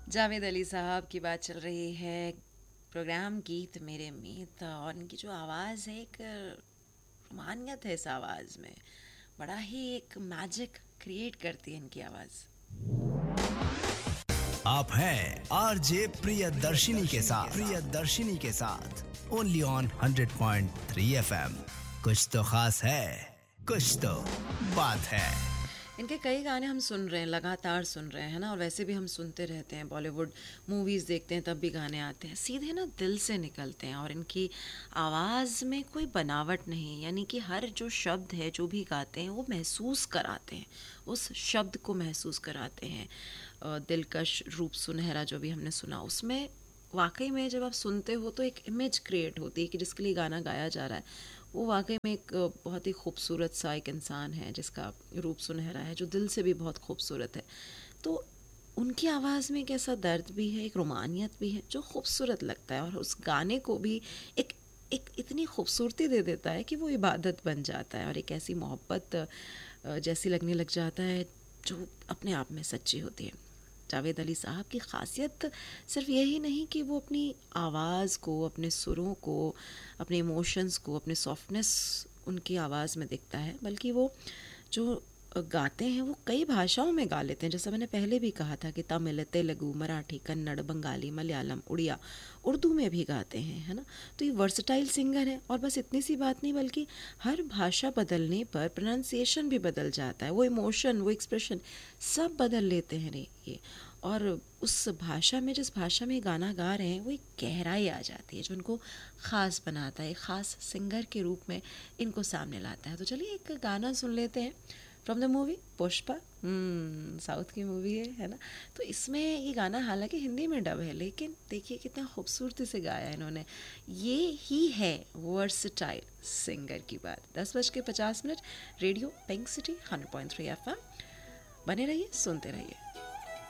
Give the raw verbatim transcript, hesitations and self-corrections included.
जावेद अली साहब की बात चल रही है, प्रोग्राम गीत मेरे मीत, और इनकी जो आवाज़ है, एक रोमानियत है इस आवाज़ में, बड़ा ही एक मैजिक क्रिएट करती है इनकी आवाज़। आप हैं आरजे प्रियदर्शिनी के साथ प्रियदर्शिनी के साथ only on hundred point three FM. कुछ तो खास है, कुछ तो बात है। इनके कई गाने हम सुन रहे हैं, लगातार सुन रहे हैं ना, और वैसे भी हम सुनते रहते हैं, बॉलीवुड मूवीज़ देखते हैं तब भी गाने आते हैं, सीधे ना दिल से निकलते हैं, और इनकी आवाज़ में कोई बनावट नहीं, यानी कि हर जो शब्द है जो भी गाते हैं वो महसूस कराते हैं, उस शब्द को महसूस कराते हैं। दिलकश रूप सुनहरा जो भी हमने सुना, उसमें वाकई में जब आप सुनते हो तो एक इमेज क्रिएट होती है कि जिसके लिए गाना गाया जा रहा है वो वाकई में एक बहुत ही खूबसूरत सा एक इंसान है जिसका रूप सुनहरा है, जो दिल से भी बहुत खूबसूरत है। तो उनकी आवाज़ में एक ऐसा दर्द भी है, एक रोमानियत भी है जो खूबसूरत लगता है, और उस गाने को भी एक एक इतनी खूबसूरती दे देता है कि वो इबादत बन जाता है और एक ऐसी मोहब्बत जैसी लगने लग जाता है जो अपने आप में सच्ची होती है। जावेद अली साहब की ख़ासियत सिर्फ यही नहीं कि वो अपनी आवाज़ को, अपने सुरों को, अपने इमोशंस को, अपने सॉफ्टनेस उनकी आवाज़ में दिखता है, बल्कि वो जो गाते हैं वो कई भाषाओं में गा लेते हैं। जैसा मैंने पहले भी कहा था कि तमिल, तेलुगु, मराठी, कन्नड़, बंगाली, मलयालम, उड़िया, उर्दू में भी गाते हैं, है ना। तो ये वर्सटाइल सिंगर है, और बस इतनी सी बात नहीं बल्कि हर भाषा बदलने पर प्रोनाउंसिएशन भी बदल जाता है, वो इमोशन, वो एक्सप्रेशन सब बदल लेते हैं रे ये, और उस भाषा में, जिस भाषा में गाना गा रहे हैं, वो एक गहराई आ जाती है जो इनको ख़ास बनाता है, ख़ास सिंगर के रूप में इनको सामने लाता है। तो चलिए एक गाना सुन लेते हैं from the movie Pushpa. South की मूवी है है ना। तो इसमें ये गाना हालांकि हिंदी में डब है, लेकिन देखिए कितना खूबसूरती से गाया है इन्होंने। ये ही है वर्सटाइल सिंगर की बात। दस बज के पचास minute radio pink city hundred point three F M. बने रहिए, सुनते रहिए।